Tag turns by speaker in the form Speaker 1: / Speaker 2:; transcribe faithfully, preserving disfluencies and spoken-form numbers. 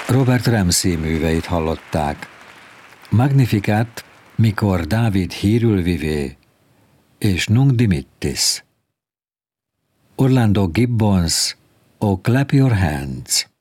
Speaker 1: Robert Ramsay műveit hallották. Magnificat, mikor Dávid hírül vivé, és Nunc dimittis. Orlando Gibbons, Oh Clap Your Hands.